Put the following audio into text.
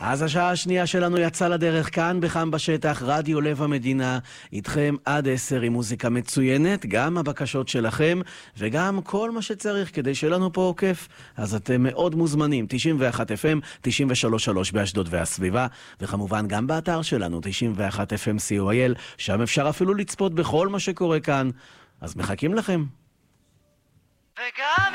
אז השעה השנייה שלנו יצאה לדרך כאן בחם בשטח, רדיו לב המדינה, איתכם עד 10 עם מוזיקה מצוינת, גם הבקשות שלכם וגם כל מה שצריך כדי שלנו פה כיף. אז אתם מאוד מוזמנים, 91 FM, 93.3 באשדוד והסביבה, וכמובן גם באתר שלנו 91 FM COIL, שם אפשר אפילו לצפות בכל מה שקורה כאן. אז מחכים לכם. וגם